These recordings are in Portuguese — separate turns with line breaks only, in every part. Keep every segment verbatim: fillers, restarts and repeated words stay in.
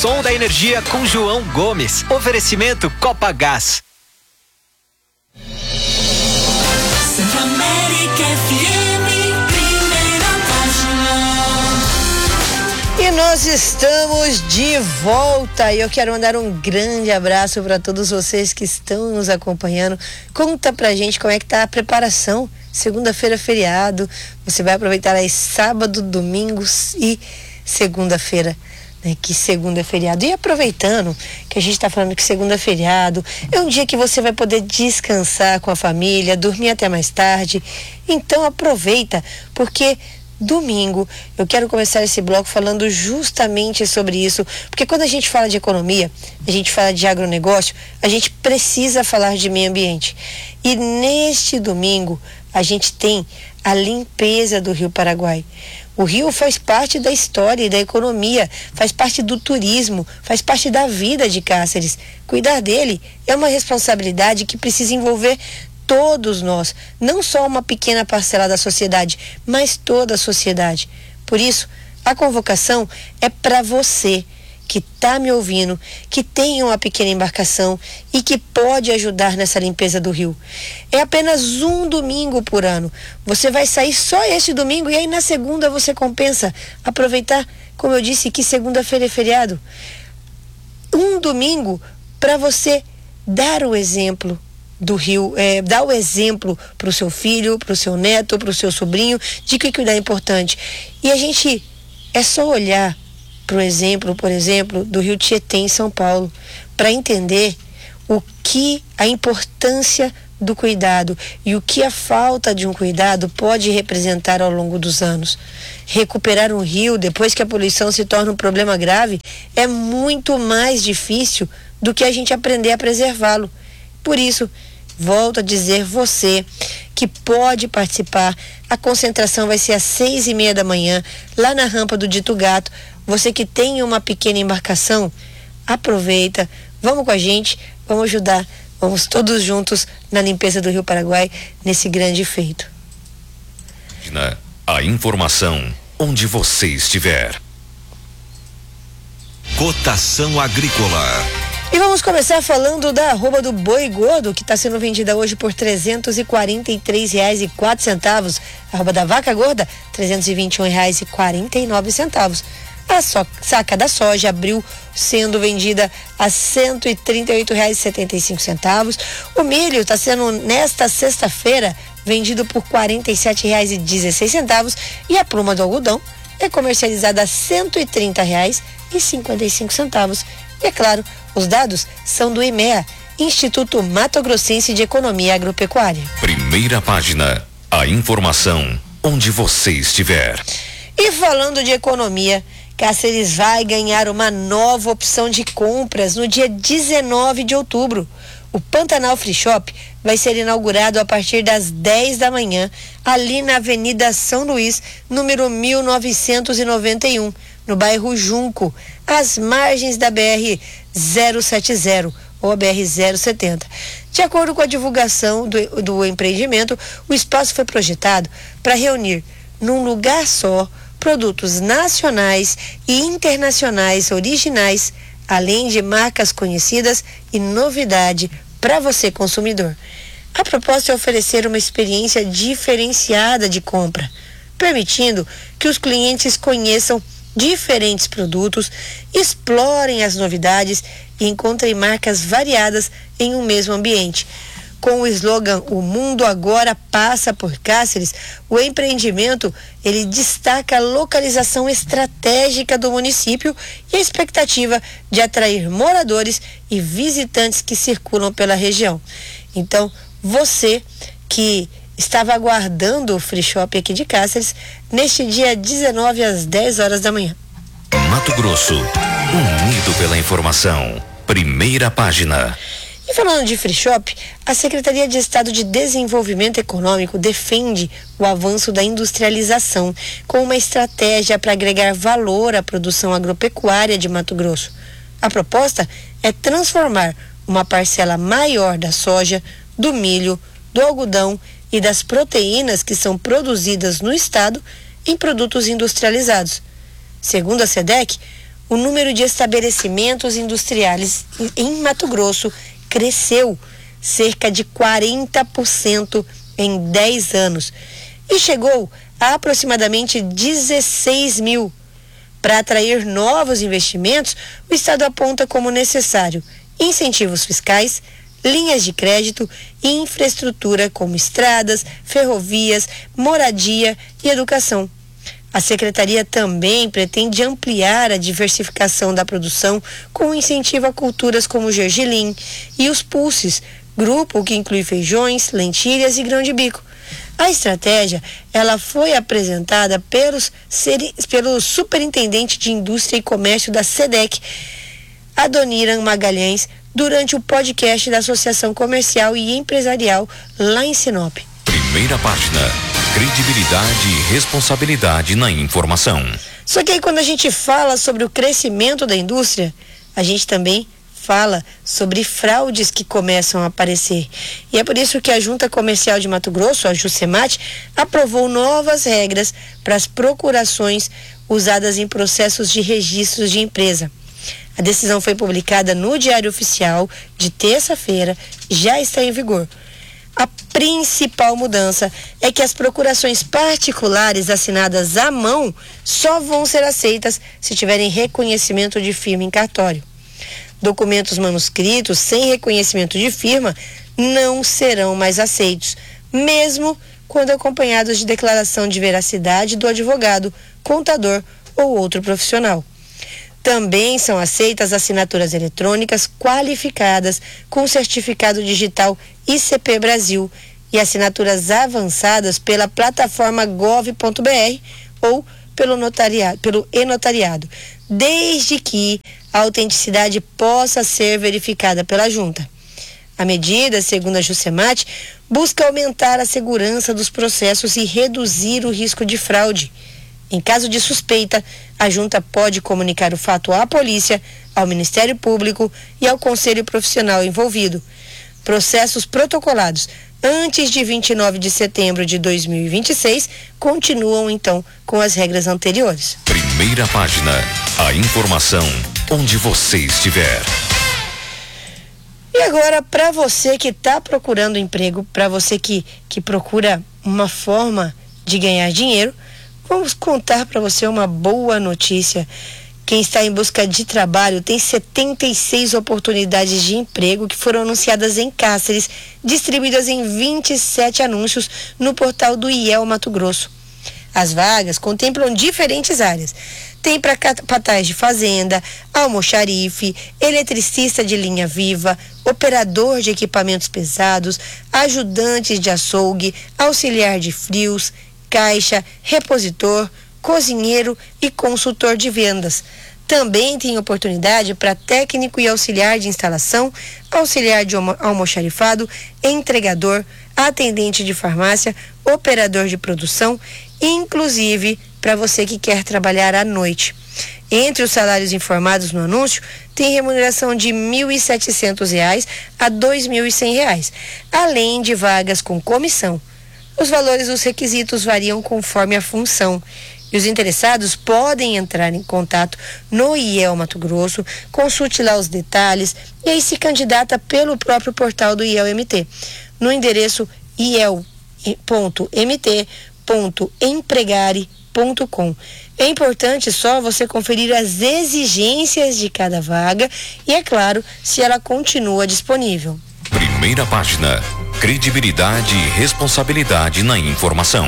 som da energia com João Gomes. Oferecimento Copagás.
Centro-América F M, primeira página.
E nós estamos de volta e eu quero mandar um grande abraço para todos vocês que estão nos acompanhando. Conta pra gente como é que tá a preparação. Segunda-feira feriado, você vai aproveitar aí sábado, domingos e segunda-feira, né? Que segunda é feriado. E aproveitando que a gente está falando que segunda é feriado, é um dia que você vai poder descansar com a família, dormir até mais tarde. Então aproveita, porque domingo eu quero começar esse bloco falando justamente sobre isso, porque quando a gente fala de economia, a gente fala de agronegócio, a gente precisa falar de meio ambiente. E neste domingo a gente tem a limpeza do Rio Paraguai. O rio faz parte da história e da economia, faz parte do turismo, faz parte da vida de Cáceres. Cuidar dele é uma responsabilidade que precisa envolver todos nós, não só uma pequena parcela da sociedade, mas toda a sociedade. Por isso, a convocação é para você que está me ouvindo, que tem uma pequena embarcação e que pode ajudar nessa limpeza do rio. É apenas um domingo por ano. Você vai sair só este domingo e aí na segunda você compensa. Aproveitar, como eu disse, que segunda-feira é feriado. Um domingo para você dar o exemplo do rio, é, dar o exemplo para o seu filho, para o seu neto, para o seu sobrinho, de que cuidar é importante. E a gente, é só olhar para o exemplo, por exemplo, do Rio Tietê em São Paulo, para entender o que a importância do cuidado e o que a falta de um cuidado pode representar ao longo dos anos. Recuperar um rio depois que a poluição se torna um problema grave é muito mais difícil do que a gente aprender a preservá-lo. Por isso, volto a dizer você que pode participar. A concentração vai ser às seis e meia da manhã, lá na rampa do Dito Gato. Você que tem uma pequena embarcação, aproveita, vamos com a gente, vamos ajudar, vamos todos juntos na limpeza do Rio Paraguai, nesse grande feito.
A informação onde você estiver. Cotação agrícola.
E vamos começar falando da arroba do boi gordo, que está sendo vendida hoje por trezentos e quarenta e três reais e quatro centavos. A arroba da vaca gorda, trezentos e vinte e um reais e quarenta e nove centavos. A so- saca da soja abriu sendo vendida a cento e trinta e oito reais e setenta e cinco centavos. O milho está sendo, nesta sexta-feira, vendido por quarenta e sete reais e dezesseis centavos. E a pluma do algodão é comercializada a cento e trinta reais e cinquenta e cinco centavos. E é claro, os dados são do IMEA, Instituto Mato Grossense de Economia Agropecuária.
Primeira página, a informação onde você estiver.
E falando de economia, Cáceres vai ganhar uma nova opção de compras no dia dezenove de outubro. O Pantanal Free Shop vai ser inaugurado a partir das dez da manhã, ali na Avenida São Luís, número mil novecentos e noventa e um, no bairro Junco, às margens da B R zero setenta ou a B R zero setenta. De acordo com a divulgação do, do empreendimento, o espaço foi projetado para reunir num lugar só produtos nacionais e internacionais originais, além de marcas conhecidas e novidade para você, consumidor. A proposta é oferecer uma experiência diferenciada de compra, permitindo que os clientes conheçam diferentes produtos, explorem as novidades e encontrem marcas variadas em um mesmo ambiente. Com o slogan "O mundo agora passa por Cáceres", o empreendimento ele destaca a localização estratégica do município e a expectativa de atrair moradores e visitantes que circulam pela região. Então, você que estava aguardando o Free Shop aqui de Cáceres, neste dia dezenove às dez horas da manhã.
Mato Grosso, unido pela informação. Primeira página.
E falando de Free Shop, a Secretaria de Estado de Desenvolvimento Econômico defende o avanço da industrialização com uma estratégia para agregar valor à produção agropecuária de Mato Grosso. A proposta é transformar uma parcela maior da soja, do milho, do algodão e das proteínas que são produzidas no estado em produtos industrializados. Segundo a SEDEC, o número de estabelecimentos industriais em Mato Grosso cresceu cerca de quarenta por cento em dez anos e chegou a aproximadamente dezesseis mil. Para atrair novos investimentos, o Estado aponta como necessário incentivos fiscais, linhas de crédito e infraestrutura como estradas, ferrovias, moradia e educação. A Secretaria também pretende ampliar a diversificação da produção com incentivo a culturas como o gergelim e os pulses, grupo que inclui feijões, lentilhas e grão de bico. A estratégia, ela foi apresentada pelos, pelo superintendente de Indústria e Comércio da SEDEC, Adoniran Magalhães, durante o podcast da Associação Comercial e Empresarial lá em Sinop.
Primeira página, credibilidade e responsabilidade na informação.
Só que aí quando a gente fala sobre o crescimento da indústria, a gente também fala sobre fraudes que começam a aparecer. E é por isso que a Junta Comercial de Mato Grosso, a JUCEMAT, aprovou novas regras para as procurações usadas em processos de registros de empresa. A decisão foi publicada no Diário Oficial de terça-feira, já está em vigor. A principal mudança é que as procurações particulares assinadas à mão só vão ser aceitas se tiverem reconhecimento de firma em cartório. Documentos manuscritos sem reconhecimento de firma não serão mais aceitos, mesmo quando acompanhados de declaração de veracidade do advogado, contador ou outro profissional. Também são aceitas assinaturas eletrônicas qualificadas com certificado digital I C P Brasil e assinaturas avançadas pela plataforma gov ponto br ou pelo notariado, pelo e-notariado, desde que a autenticidade possa ser verificada pela junta. A medida, segundo a JUCEMAT, busca aumentar a segurança dos processos e reduzir o risco de fraude. Em caso de suspeita, a junta pode comunicar o fato à polícia, ao Ministério Público e ao conselho profissional envolvido. Processos protocolados antes de vinte e nove de setembro de dois mil e vinte e seis continuam, então, com as regras anteriores.
Primeira página, a informação onde você estiver.
E agora, para você que está procurando emprego, para você que, que procura uma forma de ganhar dinheiro, vamos contar para você uma boa notícia. Quem está em busca de trabalho tem setenta e seis oportunidades de emprego que foram anunciadas em Cáceres, distribuídas em vinte e sete anúncios no portal do I E L Mato Grosso. As vagas contemplam diferentes áreas. Tem para capataz de fazenda, almoxarife, eletricista de linha viva, operador de equipamentos pesados, ajudantes de açougue, auxiliar de frios, caixa, repositor, cozinheiro e consultor de vendas. Também tem oportunidade para técnico e auxiliar de instalação, auxiliar de almoxarifado, entregador, atendente de farmácia, operador de produção, inclusive para você que quer trabalhar à noite. Entre os salários informados no anúncio, tem remuneração de mil e setecentos reais a dois mil e cem reais, além de vagas com comissão. Os valores dos requisitos variam conforme a função. E os interessados podem entrar em contato no I E L Mato Grosso, consulte lá os detalhes e aí se candidata pelo próprio portal do I E L M T, no endereço i e l ponto m t ponto empregare ponto com. É importante só você conferir as exigências de cada vaga e, é claro, se ela continua disponível.
Primeira página, credibilidade e responsabilidade na informação.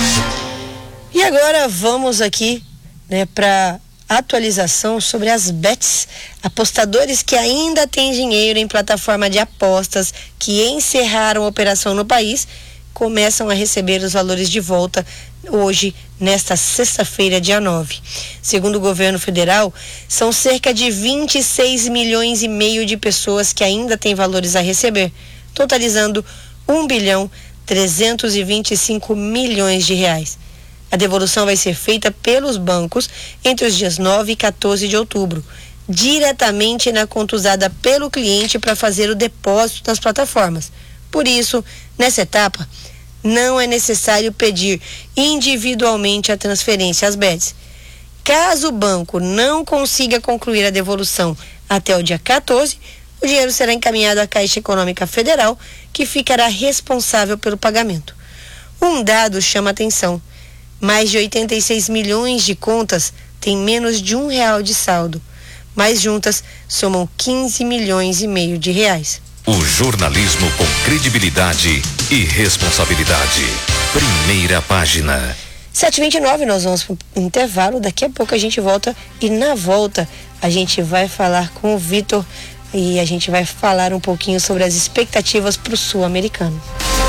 E agora vamos aqui, né, para atualização sobre as bets. Apostadores que ainda têm dinheiro em plataforma de apostas que encerraram a operação no país começam a receber os valores de volta hoje, nesta sexta-feira, dia nove. Segundo o governo federal, são cerca de vinte e seis milhões e meio de pessoas que ainda têm valores a receber, totalizando um bilhão trezentos e vinte e cinco milhões de reais. A devolução vai ser feita pelos bancos entre os dias nove e quatorze de outubro, diretamente na conta usada pelo cliente para fazer o depósito nas plataformas. Por isso, nessa etapa, não é necessário pedir individualmente a transferência às bets. Caso o banco não consiga concluir a devolução até o dia quatorze, o dinheiro será encaminhado à Caixa Econômica Federal, que ficará responsável pelo pagamento. Um dado chama atenção: mais de oitenta e seis milhões de contas têm menos de um real de saldo, mas juntas somam quinze milhões e meio de reais.
O jornalismo com credibilidade e responsabilidade. Primeira página.
sete e vinte e nove, nós vamos para o intervalo. Daqui a pouco a gente volta e na volta a gente vai falar com o Vitor e a gente vai falar um pouquinho sobre as expectativas para o Sul-Americano.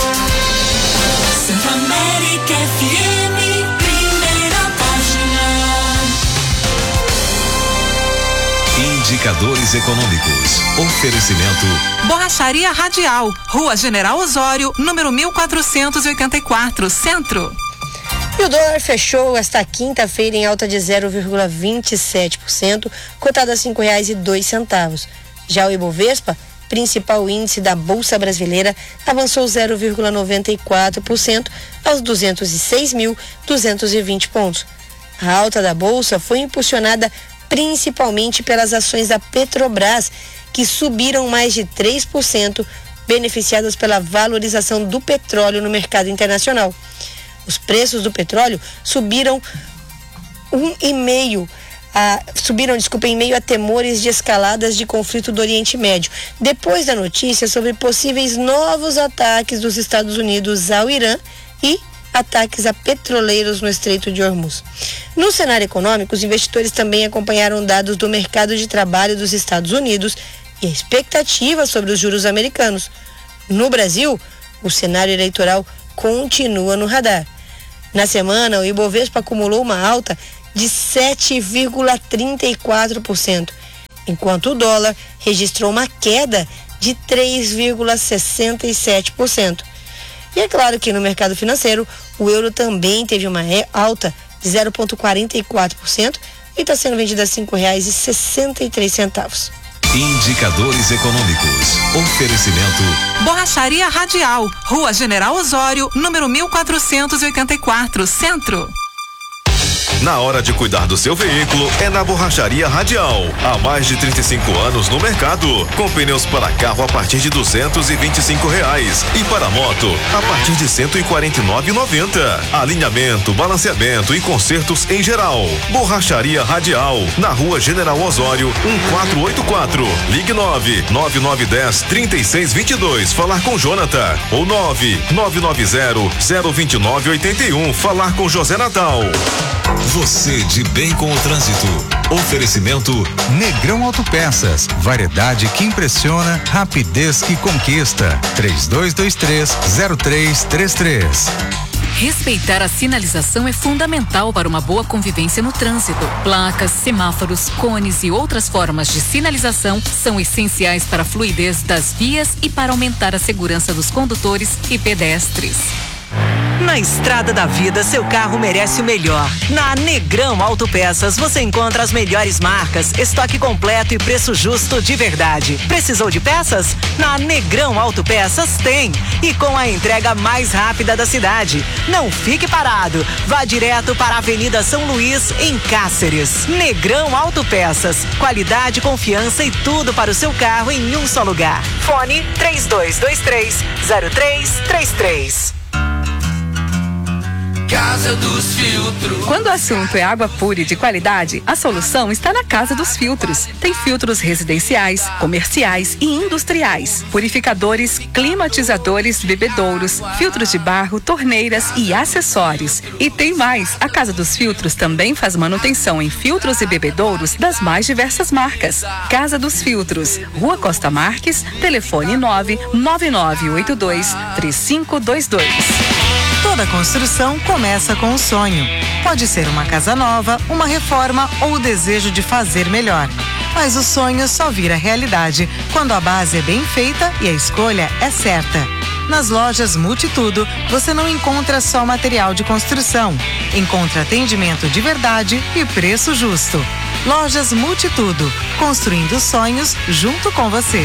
América F M, primeira página.
Indicadores econômicos. Oferecimento.
Borracharia Radial, Rua General Osório, número mil quatrocentos e oitenta e quatro, Centro.
E o dólar fechou esta quinta-feira em alta de zero vírgula vinte e sete por cento, cotado a cinco reais e dois centavos. Já o Ibovespa, principal índice da Bolsa Brasileira, avançou zero vírgula noventa e quatro por cento aos duzentos e seis mil duzentos e vinte pontos. A alta da Bolsa foi impulsionada principalmente pelas ações da Petrobras, que subiram mais de três por cento, beneficiadas pela valorização do petróleo no mercado internacional. Os preços do petróleo subiram um e meio, a, subiram, desculpa, em meio a temores de escaladas de conflito do Oriente Médio, depois da notícia sobre possíveis novos ataques dos Estados Unidos ao Irã e ataques a petroleiros no Estreito de Hormuz. No cenário econômico, os investidores também acompanharam dados do mercado de trabalho dos Estados Unidos e a expectativa sobre os juros americanos. No Brasil, o cenário eleitoral continua no radar. Na semana, o Ibovespa acumulou uma alta de sete vírgula trinta e quatro por cento, enquanto o dólar registrou uma queda de três vírgula sessenta e sete por cento. E é claro que no mercado financeiro, o euro também teve uma alta de zero vírgula quarenta e quatro por cento e está sendo vendido a cinco reais e sessenta e três centavos.
Indicadores econômicos. Oferecimento.
Borracharia Radial, Rua General Osório, número mil quatrocentos e oitenta e quatro, Centro.
Na hora de cuidar do seu veículo, é na Borracharia Radial. Há mais de trinta e cinco anos no mercado. Com pneus para carro a partir de duzentos e vinte e cinco reais. E para moto, a partir de cento e quarenta e nove reais e noventa centavos. Alinhamento, balanceamento e consertos em geral. Borracharia Radial. Na Rua General Osório, um quatro oito quatro. Ligue nove nove nove um zero, três seis dois dois. Falar com Jonathan. Ou nove nove nove zero, zero dois nove oito um. Falar com José Natal.
Você de bem com o trânsito. Oferecimento Negrão Autopeças. Variedade que impressiona, rapidez que conquista. três dois dois três, zero três três três.
Respeitar a sinalização é fundamental para uma boa convivência no trânsito. Placas, semáforos, cones e outras formas de sinalização são essenciais para a fluidez das vias e para aumentar a segurança dos condutores e pedestres.
Na estrada da vida, seu carro merece o melhor. Na Negrão Autopeças, você encontra as melhores marcas, estoque completo e preço justo de verdade. Precisou de peças? Na Negrão Autopeças tem. E com a entrega mais rápida da cidade. Não fique parado. Vá direto para a Avenida São Luís, em Cáceres. Negrão Autopeças. Qualidade, confiança e tudo para o seu carro em um só lugar. Fone três dois dois três, zero três três três.
Casa dos Filtros.
Quando o assunto é água pura e de qualidade, a solução está na Casa dos Filtros. Tem filtros residenciais, comerciais e industriais, purificadores, climatizadores, bebedouros, filtros de barro, torneiras e acessórios. E tem mais, a Casa dos Filtros também faz manutenção em filtros e bebedouros das mais diversas marcas. Casa dos Filtros, Rua Costa Marques, telefone nove nove nove oito dois, três cinco dois dois.
Toda construção começa com um sonho. Pode ser uma casa nova, uma reforma ou o desejo de fazer melhor. Mas o sonho só vira realidade quando a base é bem feita e a escolha é certa. Nas lojas Multitudo, você não encontra só material de construção. Encontra atendimento de verdade e preço justo. Lojas Multitudo, construindo sonhos junto com você.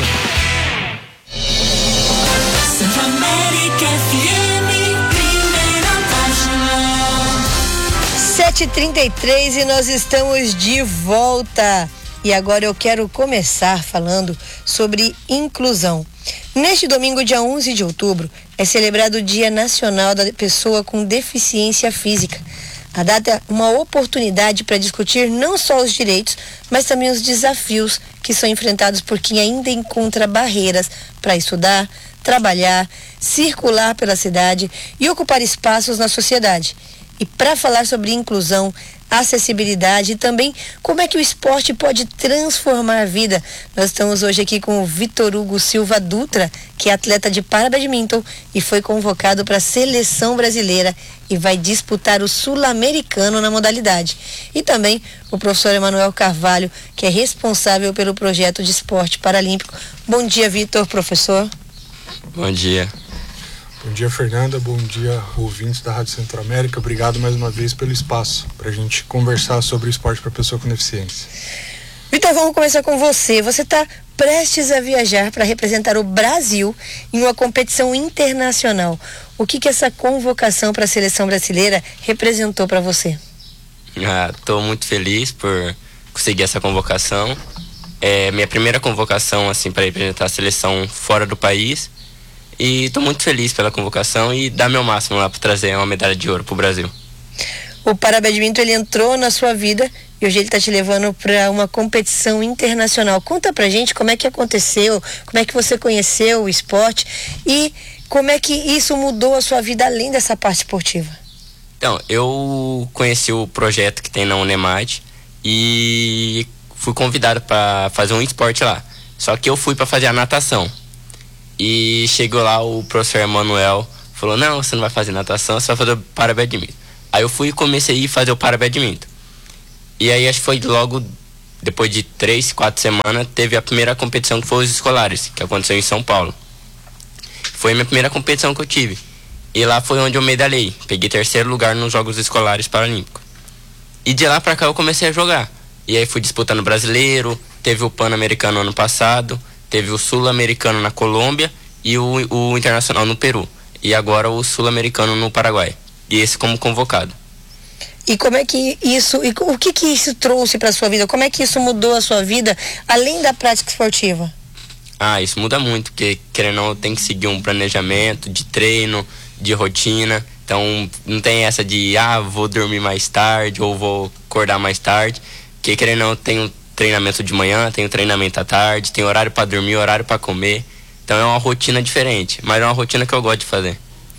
América F M.
sete e trinta e três e nós estamos de volta. E agora eu quero começar falando sobre inclusão. Neste domingo, dia onze de outubro, é celebrado o Dia Nacional da Pessoa com Deficiência Física. A data é uma oportunidade para discutir não só os direitos, mas também os desafios que são enfrentados por quem ainda encontra barreiras para estudar, trabalhar, circular pela cidade e ocupar espaços na sociedade. E para falar sobre inclusão, acessibilidade e também como é que o esporte pode transformar a vida, nós estamos hoje aqui com o Vitor Hugo Silva Dutra, que é atleta de para-badminton e foi convocado para a seleção brasileira e vai disputar o sul-americano na modalidade. E também o professor Emanuel Carvalho, que é responsável pelo projeto de esporte paralímpico. Bom dia, Vitor, professor.
Bom dia.
Bom dia, Fernanda. Bom dia, ouvintes da Rádio Centro-América. Obrigado mais uma vez pelo espaço para a gente conversar sobre o esporte para pessoa com deficiência.
Vitor, vamos começar com você. Você está prestes a viajar para representar o Brasil em uma competição internacional. O que que essa convocação para a seleção brasileira representou para você?
Estou ah, muito feliz por conseguir essa convocação. É minha primeira convocação assim para representar a seleção fora do país. E estou muito feliz pela convocação e dar meu máximo lá para trazer uma medalha de ouro para o Brasil.
O para-badminton, ele entrou na sua vida e hoje ele está te levando para uma competição internacional. Conta pra gente como é que aconteceu, como é que você conheceu o esporte e como é que isso mudou a sua vida além dessa parte esportiva.
Então, eu conheci o projeto que tem na Unemad e fui convidado para fazer um esporte lá. Só que eu fui para fazer a natação. E chegou lá o professor Emanuel, falou, não, você não vai fazer natação, você vai fazer o para-badminton. Aí eu fui e comecei a fazer o para-badminton. E aí acho que foi logo, depois de três, quatro semanas, teve a primeira competição que foi os escolares, que aconteceu em São Paulo. Foi a minha primeira competição que eu tive. E lá foi onde eu medalhei, peguei terceiro lugar nos Jogos Escolares Paralímpicos. E de lá pra cá eu comecei a jogar. E aí fui disputando o brasileiro, teve o Pan-Americano ano passado, teve o Sul-Americano na Colômbia e o, o Internacional no Peru. E agora o Sul-Americano no Paraguai. E esse como convocado.
E como é que isso, e o que que isso trouxe para a sua vida? Como é que isso mudou a sua vida, além da prática esportiva?
Ah, isso muda muito, porque querendo ou não, tem que seguir um planejamento de treino, de rotina. Então não tem essa de, ah, vou dormir mais tarde ou vou acordar mais tarde. Porque querendo ou não, tem um treinamento de manhã, tem o treinamento à tarde, tem horário para dormir, horário para comer. Então é uma rotina diferente, mas é uma rotina que eu gosto de fazer.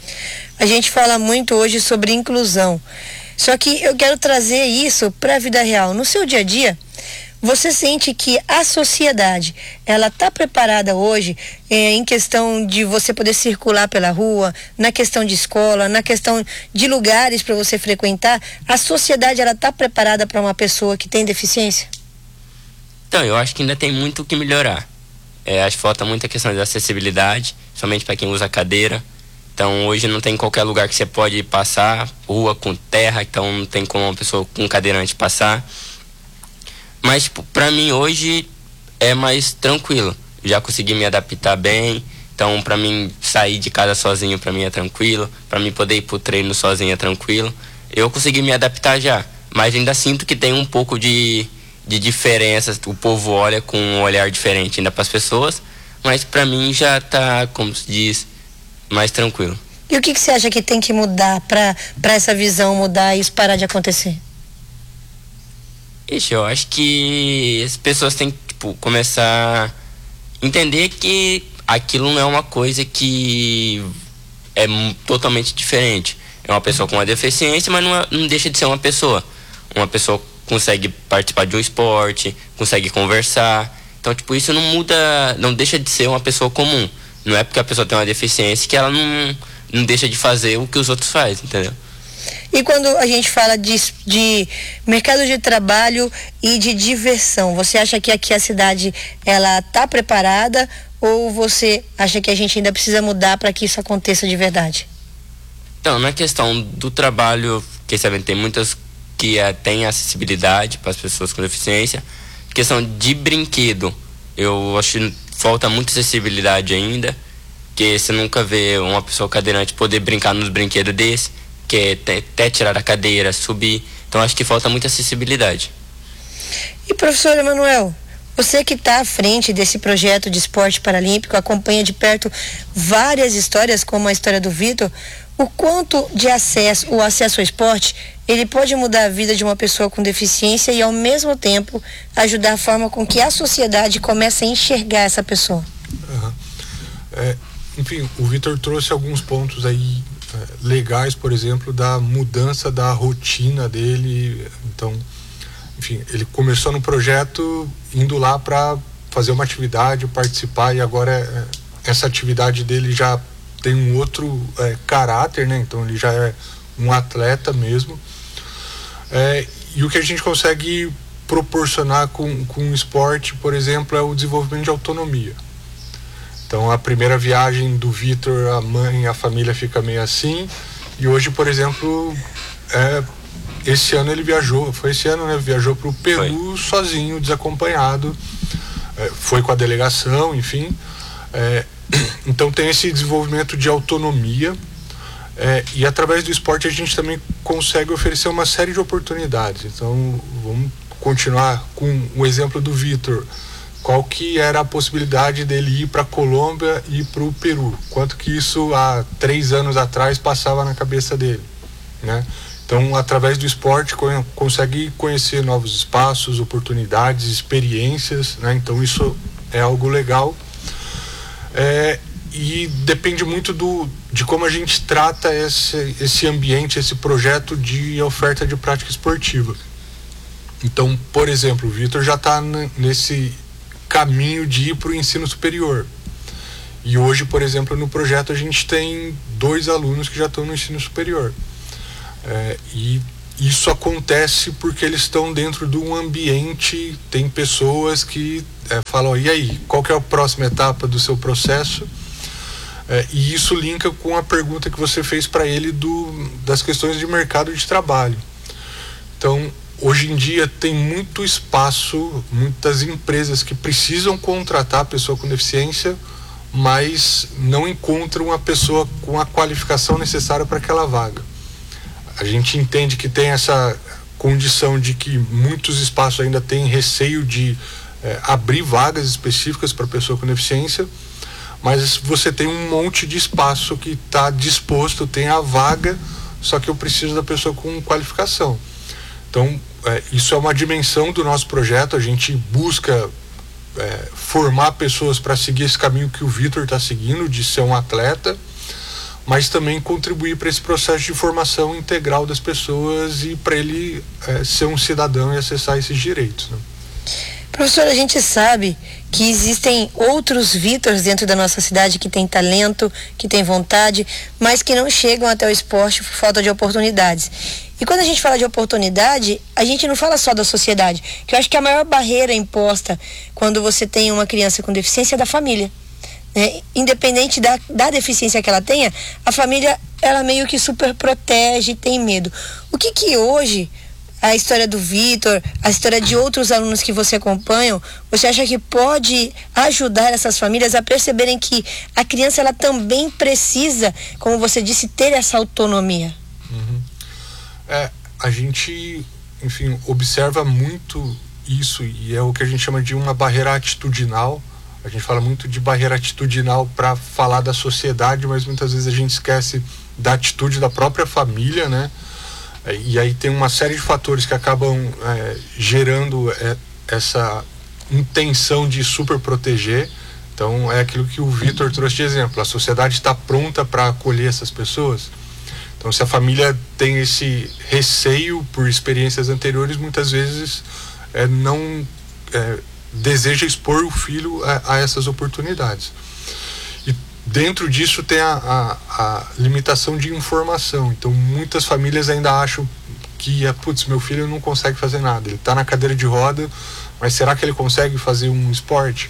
A gente fala muito hoje sobre inclusão. Só que eu quero trazer isso para a vida real. No seu dia a dia, você sente que a sociedade, ela está preparada hoje é, em questão de você poder circular pela rua, na questão de escola, na questão de lugares para você frequentar? A sociedade, ela está preparada para uma pessoa que tem deficiência?
Então, eu acho que ainda tem muito o que melhorar. É, acho que falta muita questão de acessibilidade, somente para quem usa cadeira. Então, hoje não tem qualquer lugar que você pode passar, rua com terra, então não tem como uma pessoa com cadeirante passar. Mas, tipo, para mim hoje é mais tranquilo. Já consegui me adaptar bem, então para mim sair de casa sozinho para mim é tranquilo, para mim poder ir pro treino sozinho é tranquilo. Eu consegui me adaptar já, mas ainda sinto que tem um pouco de... de diferenças, o povo olha com um olhar diferente ainda para as pessoas, mas para mim já tá, como se diz, mais tranquilo.
E o que que você acha que tem que mudar para para essa visão mudar e isso parar de acontecer?
Ixi, eu acho que as pessoas têm que tipo, começar a entender que aquilo não é uma coisa que é totalmente diferente. É uma pessoa com uma deficiência, mas não, é, não deixa de ser uma pessoa. Uma pessoa consegue participar de um esporte, consegue conversar. Então, tipo, isso não muda, não deixa de ser uma pessoa comum. Não é porque a pessoa tem uma deficiência que ela não, não deixa de fazer o que os outros fazem, entendeu?
E quando a gente fala de, de mercado de trabalho e de diversão, você acha que aqui a cidade, ela tá preparada ou você acha que a gente ainda precisa mudar para que isso aconteça de verdade?
Então, na questão do trabalho, que sabem, tem muitas que uh, têm acessibilidade para as pessoas com deficiência. Questão de brinquedo, eu acho que falta muita acessibilidade ainda, que você nunca vê uma pessoa cadeirante poder brincar nos brinquedos desse, que é até tirar a cadeira, subir. Então acho que falta muita acessibilidade.
E professor Emanuel, você que está à frente desse projeto de esporte paralímpico, acompanha de perto várias histórias, como a história do Vitor, o quanto de acesso, o acesso ao esporte, ele pode mudar a vida de uma pessoa com deficiência e ao mesmo tempo ajudar a forma com que a sociedade começa a enxergar essa pessoa.
Uhum. É, enfim, o Vitor trouxe alguns pontos aí é, legais, por exemplo, da mudança da rotina dele. Então, enfim, ele começou no projeto indo lá para fazer uma atividade, participar, e agora é, essa atividade dele já tem um outro é, caráter, né? Então ele já é um atleta mesmo. É, e o que a gente consegue proporcionar com, com o esporte, por exemplo, é o desenvolvimento de autonomia. Então a primeira viagem do Vitor, a mãe, a família fica meio assim, e hoje, por exemplo, é, esse ano ele viajou, foi esse ano, né? Viajou para o Peru foi. sozinho, desacompanhado, é, foi com a delegação, enfim. É, então tem esse desenvolvimento de autonomia, é, e através do esporte a gente também consegue oferecer uma série de oportunidades. Então vamos continuar com o exemplo do Vitor. Qual que era a possibilidade dele ir para a Colômbia e para o Peru? Quanto que isso há três anos atrás passava na cabeça dele, né? Então, através do esporte, co- consegue conhecer novos espaços, oportunidades, experiências, né? Então isso é algo legal. É, e depende muito do, de como a gente trata esse, esse ambiente, esse projeto de oferta de prática esportiva. Então, por exemplo, o Vitor já está n- nesse caminho de ir para o ensino superior. E hoje, por exemplo, no projeto a gente tem dois alunos que já estão no ensino superior. É, e isso acontece porque eles estão dentro de um ambiente, tem pessoas que é, falam, e aí, qual que é a próxima etapa do seu processo? É, e isso linka com a pergunta que você fez para ele do, das questões de mercado de trabalho. Então, hoje em dia tem muito espaço, muitas empresas que precisam contratar a pessoa com deficiência, mas não encontram a pessoa com a qualificação necessária para aquela vaga. A gente entende que tem essa condição de que muitos espaços ainda têm receio de é, abrir vagas específicas para pessoa com deficiência, mas você tem um monte de espaço que está disposto, tem a vaga, só que eu preciso da pessoa com qualificação. Então, é, isso é uma dimensão do nosso projeto. A gente busca é, formar pessoas para seguir esse caminho que o Vitor está seguindo, de ser um atleta, mas também contribuir para esse processo de formação integral das pessoas e para ele é, ser um cidadão e acessar esses direitos, né?
Professor, a gente sabe que existem outros Vítors dentro da nossa cidade que têm talento, que têm vontade, mas que não chegam até o esporte por falta de oportunidades. E quando a gente fala de oportunidade, a gente não fala só da sociedade, que eu acho que a maior barreira imposta quando você tem uma criança com deficiência é da família. Né? Independente da, da deficiência que ela tenha, a família, ela meio que super protege, tem medo. O que que hoje, a história do Vitor, a história de outros alunos que você acompanha, você acha que pode ajudar essas famílias a perceberem que a criança, ela também precisa, como você disse, ter essa autonomia?
Uhum. É, a gente, enfim, observa muito isso, e é o que a gente chama de uma barreira atitudinal. A gente fala muito de barreira atitudinal para falar da sociedade, mas muitas vezes a gente esquece da atitude da própria família, né? E aí tem uma série de fatores que acabam é, gerando é, essa intenção de super proteger. Então é aquilo que o Vitor trouxe de exemplo. A sociedade está pronta para acolher essas pessoas. Então, se a família tem esse receio por experiências anteriores, muitas vezes é, não é, deseja expor o filho a, a essas oportunidades. E dentro disso tem a, a, a limitação de informação. Então, muitas famílias ainda acham que, putz, meu filho não consegue fazer nada. Ele está na cadeira de roda, mas será que ele consegue fazer um esporte?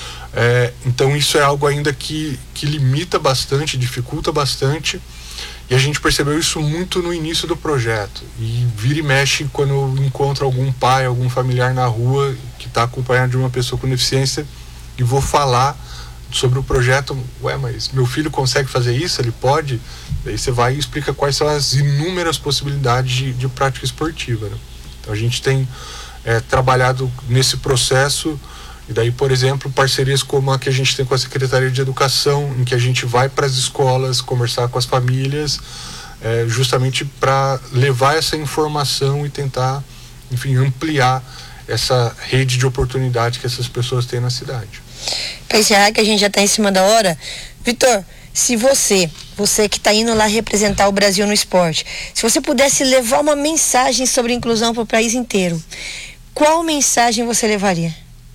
É, então, isso é algo ainda que, que limita bastante, dificulta bastante. E a gente percebeu isso muito no início do projeto. E vira e mexe quando eu encontro algum pai, algum familiar na rua que está acompanhado de uma pessoa com deficiência e vou falar sobre o projeto, ué, mas meu filho consegue fazer isso? Ele pode? Daí você vai e explica quais são as inúmeras possibilidades de, de prática esportiva, né? Então a gente tem é, trabalhado nesse processo, e daí, por exemplo, parcerias como a que a gente tem com a Secretaria de Educação, em que a gente vai para as escolas conversar com as famílias, é, justamente para levar essa informação e tentar, enfim, ampliar essa rede de oportunidade que essas pessoas têm na cidade.
Para encerrar, que a gente já está em cima da hora, Vitor, se você, você que está indo lá representar o Brasil no esporte, se você pudesse levar uma mensagem sobre inclusão para o país inteiro, qual mensagem você levaria?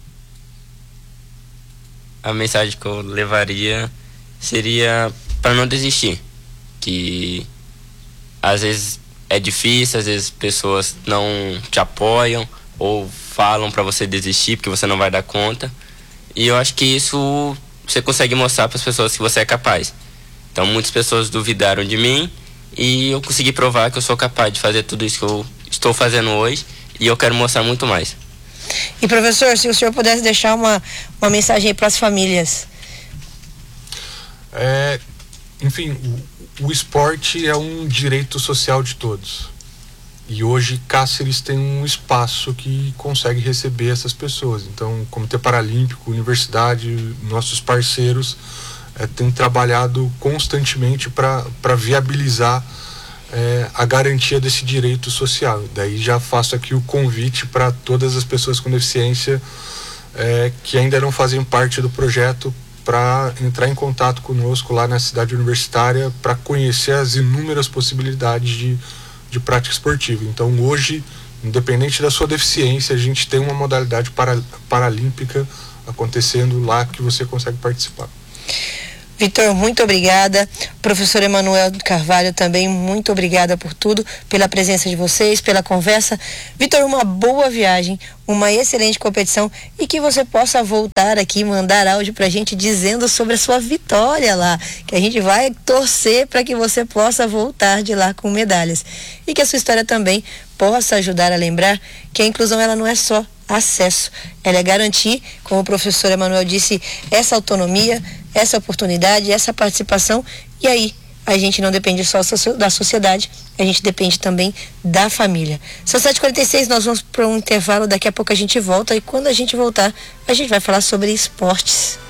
A mensagem que eu levaria seria para não desistir, que às vezes é difícil, às vezes pessoas não te apoiam ou falam para você desistir porque você não vai dar conta, e eu acho que isso você consegue mostrar para as pessoas que você é capaz. Então muitas pessoas duvidaram de mim e eu consegui provar que eu sou capaz de fazer tudo isso que eu estou fazendo hoje, e eu quero mostrar muito mais.
E professor, se o senhor pudesse deixar uma, uma mensagem para as famílias.
É, enfim, o, o esporte é um direito social de todos. E hoje Cáceres tem um espaço que consegue receber essas pessoas. Então, Comitê Paralímpico, Universidade, nossos parceiros é, têm trabalhado constantemente para viabilizar É, a garantia desse direito social. Daí já faço aqui o convite para todas as pessoas com deficiência é, que ainda não fazem parte do projeto, para entrar em contato conosco lá na cidade universitária para conhecer as inúmeras possibilidades de, de prática esportiva. Então hoje, independente da sua deficiência, a gente tem uma modalidade para, paralímpica acontecendo lá que você consegue participar.
Vitor, muito obrigada. Professor Emanuel Carvalho também, muito obrigada por tudo, pela presença de vocês, pela conversa. Vitor, uma boa viagem, uma excelente competição, e que você possa voltar aqui, mandar áudio pra gente dizendo sobre a sua vitória lá, que a gente vai torcer para que você possa voltar de lá com medalhas. E que a sua história também possa ajudar a lembrar que a inclusão, ela não é só acesso, ela é garantir, como o professor Emanuel disse, essa autonomia, essa oportunidade, essa participação, e aí a gente não depende só da sociedade, a gente depende também da família. São sete e quarenta e seis, nós vamos para um intervalo, daqui a pouco a gente volta, e quando a gente voltar, a gente vai falar sobre esportes.